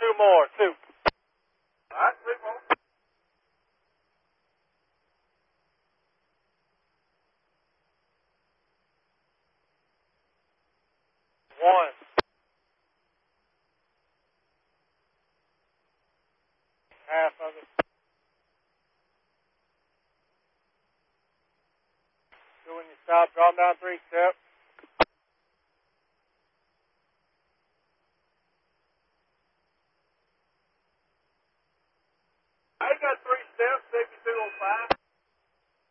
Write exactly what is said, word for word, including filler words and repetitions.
two more, two. All right, three more. One. Half of it. So when you stop, drop down three steps. I got three steps, fifty-two oh five.